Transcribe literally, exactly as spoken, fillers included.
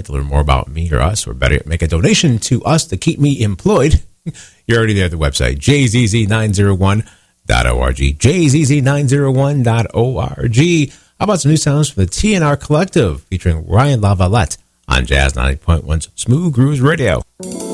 website to learn more about me or us, or better, make a donation to us to keep me employed, you're already there at the website, j z z nine oh one dot org, j z z nine oh one dot org. How about some new sounds from the T N R Collective featuring Ryan LaValette on Jazz ninety point one's Smooth Grooves Radio.